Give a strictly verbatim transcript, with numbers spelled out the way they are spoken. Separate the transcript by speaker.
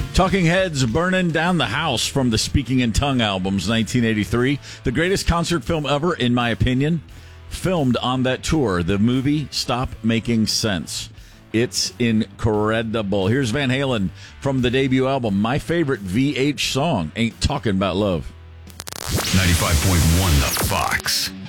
Speaker 1: Talking Heads, Burning Down the House from the Speaking in Tongue albums, nineteen eighty-three. The greatest concert film ever, in my opinion, filmed on that tour. The movie Stop Making Sense. It's incredible. Here's Van Halen from the debut album. My favorite V H song, Ain't Talking About Love.
Speaker 2: ninety-five point one The Fox.